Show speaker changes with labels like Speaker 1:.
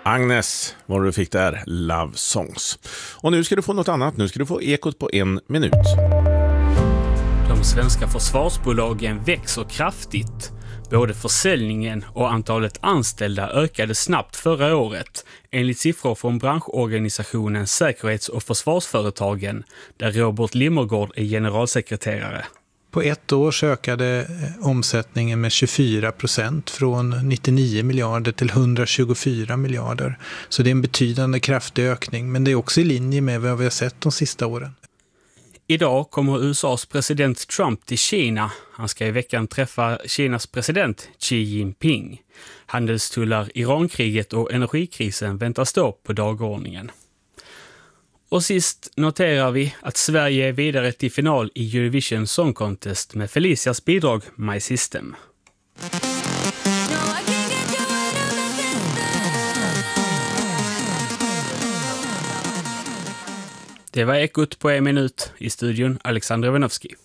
Speaker 1: Agnes, vad du fick där, Love Songs. Och nu ska du få något annat, nu ska du få Ekot på 1 minut.
Speaker 2: De svenska försvarsbolagen växer kraftigt. Både försäljningen och antalet anställda ökade snabbt förra året, enligt siffror från branschorganisationen Säkerhets- och försvarsföretagen, där Robert Limmergård är generalsekreterare.
Speaker 3: På ett år ökade omsättningen med 24% från 99 miljarder till 124 miljarder. Så det är en betydande kraftig ökning, men det är också i linje med vad vi har sett de sista åren.
Speaker 2: Idag kommer USAs president Trump till Kina. Han ska i veckan träffa Kinas president Xi Jinping. Handelstullar, Irankriget och energikrisen väntas stå på dagordningen. Och sist noterar vi att Sverige är vidare till final i Eurovision Song Contest med Felicias bidrag My System. Det var Ekot på 1 minut. I studion Alexander Ivanovski.